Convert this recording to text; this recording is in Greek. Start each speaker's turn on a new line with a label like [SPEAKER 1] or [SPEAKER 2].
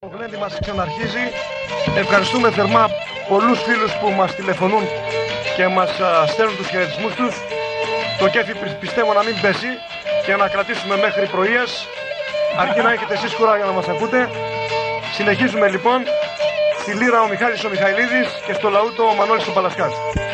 [SPEAKER 1] Το γλέντι μας ξαναρχίζει. Ευχαριστούμε θερμά πολλούς φίλους που μας τηλεφωνούν και μας στέλνουν τους χαιρετισμούς τους. Το κέφι πιστεύω να μην πέσει και να κρατήσουμε μέχρι πρωίες, αρκεί να έχετε εσείς κουράγιο να μας ακούτε. Συνεχίζουμε λοιπόν στη λύρα ο Μιχάλης ο Μιχαηλίδης και στο λαούτο ο Μανώλης ο Παλασκάς.